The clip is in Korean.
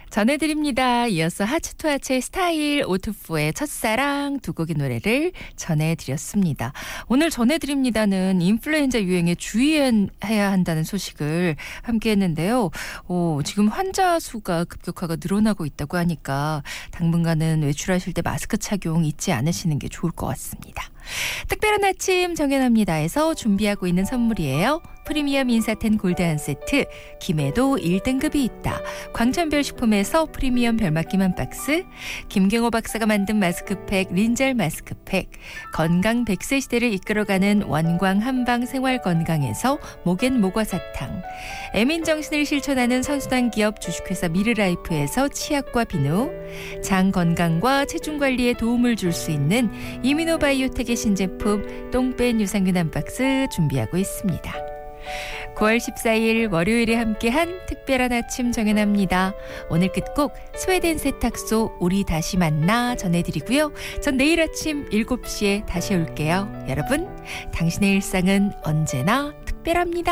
전해드립니다. 이어서 하츠투하츠의 스타일, 오투포의 첫사랑 두 곡의 노래를 전해드렸습니다. 오늘 전해드립니다는 인플루엔자 유행에 주의해야 한다는 소식을 함께 했는데요. 지금 환자 수가 급격하게 늘어나고 있다고 하니까 당분간은 외출하실 때 마스크 착용 잊지 않으시는 게 좋을 것 같습니다. 특별한 아침 정연합니다에서 준비하고 있는 선물이에요. 프리미엄 인사텐 골드 한 세트, 김해도 1등급이 있다. 광천별 식품에서 프리미엄 별맛김 한 박스, 김경호 박사가 만든 마스크팩 린젤 마스크팩, 건강 100세 시대를 이끌어가는 원광 한방 생활건강에서 목엔 모과사탕, 애민정신을 실천하는 선수단 기업 주식회사 미르라이프에서 치약과 비누, 장 건강과 체중 관리에 도움을 줄 수 있는 이미노바이오텍의 신제품 똥뺀 유산균 한 박스 준비하고 있습니다. 9월 14일 월요일에 함께한 특별한 아침 정연합니다. 오늘 끝곡 스웨덴 세탁소 우리 다시 만나 전해드리고요. 전 내일 아침 7시에 다시 올게요. 여러분, 당신의 일상은 언제나 특별합니다.